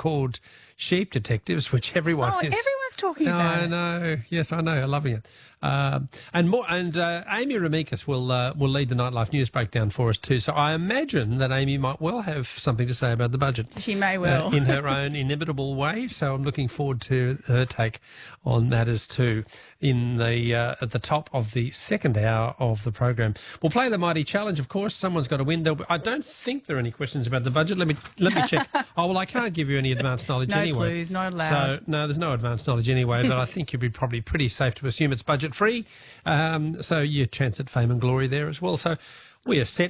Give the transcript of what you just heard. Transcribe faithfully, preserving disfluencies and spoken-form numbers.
called Sheep Detectives, which everyone Oh, is. everyone's talking No, about I it. know. Yes, I know. I'm loving it. Um, and more. And uh, Amy Ramikis will uh, will lead the Nightlife News breakdown for us too. So I imagine that Amy might well have something to say about the budget. She may well. Uh, in her own inimitable way. So I'm looking forward to her take on matters too. In the uh, at the top of the second hour of the program, we'll play the Mighty Challenge. Of course, someone's got a window. I don't think there are any questions about the budget. Let me let me check. Oh well, I can't give you any advanced knowledge No anyway. clues, not allowed. So no, there's no advanced knowledge anyway. But I think you'd be probably pretty safe to assume it's budget free. Um, so your chance at fame and glory there as well. So we are set